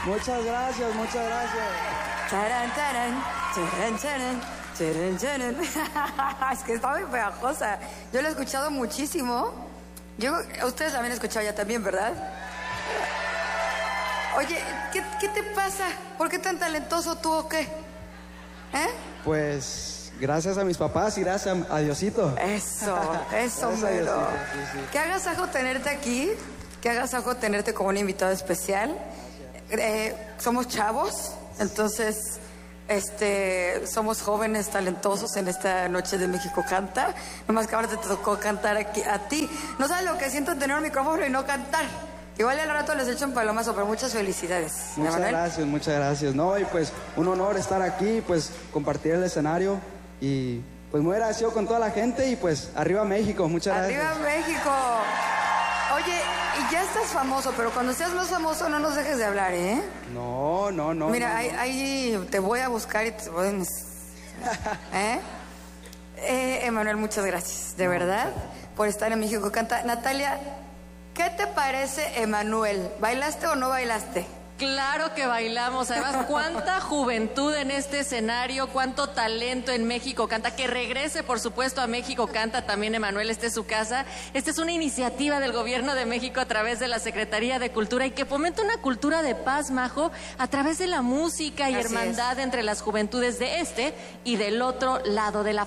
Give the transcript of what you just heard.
Muchas gracias, muchas gracias. Charan, charan, charan, charan, charan, charan. Es que está muy pegajosa. Yo la he escuchado muchísimo. Ustedes la habían escuchado ya también, ¿verdad? Oye, ¿qué te pasa? ¿Por qué tan talentoso tú o qué? ¿Eh? Pues gracias a mis papás y gracias a Diosito. Eso Gracias a mero. Diosito, sí. Qué agasajo tenerte aquí. Qué agasajo tenerte como un invitado especial. Somos chavos, entonces somos jóvenes talentosos en esta noche de México Canta. Nomás que ahora te tocó cantar aquí a ti. No sabes lo que siento tener un micrófono y no cantar. Igual al rato les echo un palomazo, pero muchas felicidades. Muchas gracias, muchas gracias. No, y pues un honor estar aquí, pues compartir el escenario y pues muy agradecido con toda la gente y pues arriba México, muchas gracias. ¡Arriba México! Oye, y ya estás famoso, pero cuando seas más famoso no nos dejes de hablar, ¿eh? No. Mira, no. ahí te voy a buscar y te voy a... Emanuel, muchas gracias, de verdad, por estar en México Canta. Natalia, ¿qué te parece Emanuel? ¿Bailaste o no bailaste? Claro que bailamos, además cuánta juventud en este escenario, cuánto talento en México Canta, que regrese por supuesto a México Canta también, Emanuel, esta es su casa. Esta es una iniciativa del Gobierno de México a través de la Secretaría de Cultura y que fomenta una cultura de paz, Majo, a través de la música y Así hermandad entre las juventudes de este y del otro lado de la